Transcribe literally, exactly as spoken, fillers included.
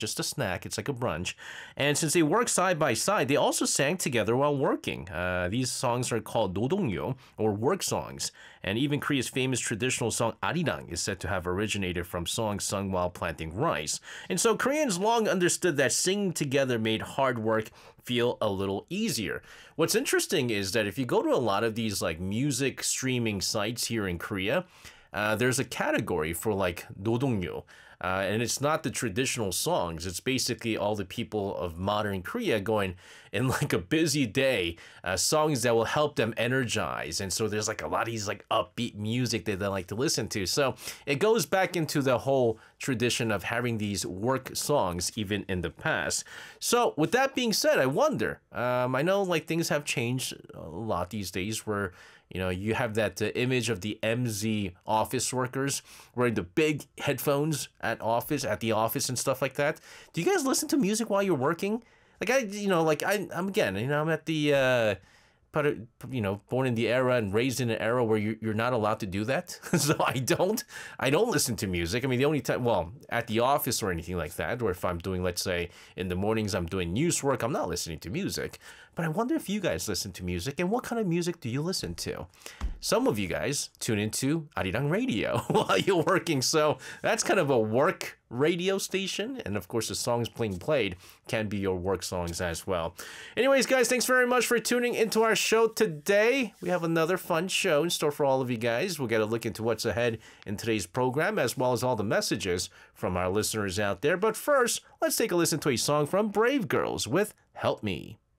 just a snack. It's like a brunch. And since they work side by side, they also sang together while working. Uh, these songs are called 노동요, or work songs. And even Korea's famous traditional song Arirang is said to have originated from songs sung while planting rice. And so Koreans long understood that singing together made hard work feel a little easier. What's interesting is that if you go to a lot of these like music streaming sites here in Korea, uh, there's a category for like 노동요. Uh, and it's not the traditional songs. It's basically all the people of modern Korea going in like a busy day, uh, songs that will help them energize. And so there's like a lot of these like upbeat music that they like to listen to. So it goes back into the whole tradition of having these work songs even in the past. So with that being said, I wonder, um, I know like things have changed a lot these days where you know, you have that uh, image of the M Z office workers wearing the big headphones at office, at the office and stuff like that. Do you guys listen to music while you're working? Like I, you know, like I, I'm again, you know, I'm at the, uh, but you know, born in the era and raised in an era where you're, you're not allowed to do that. So I don't, I don't listen to music. I mean, the only time, well, at the office or anything like that, or if I'm doing, let's say in the mornings, I'm doing news work, I'm not listening to music. But I wonder if you guys listen to music and what kind of music do you listen to? Some of you guys tune into Arirang Radio while you're working. So that's kind of a work radio station. And of course, the songs being played can be your work songs as well. Anyways, guys, thanks very much for tuning into our show today. We have another fun show in store for all of you guys. We'll get a look into what's ahead in today's program, as well as all the messages from our listeners out there. But first, let's take a listen to a song from Brave Girls with Help Me.